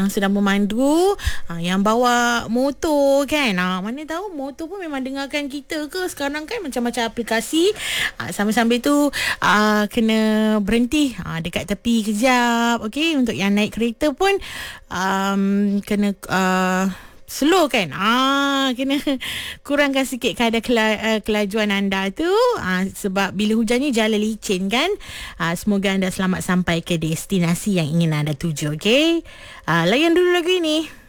yang sedang memandu, yang bawa motor kan, mana tahu motor pun memang dengarkan kita ke. Sekarang kan macam-macam aplikasi. Sambil-sambil tu kena berhenti dekat tepi kejap. Okey, untuk yang naik kereta pun kena slow kan. Kena kurangkan sikit kadar kelajuan anda tu, sebab bila hujan ni jalan licin kan. Semoga anda selamat sampai ke destinasi yang ingin anda tuju. Okey, layan dulu lagu ini.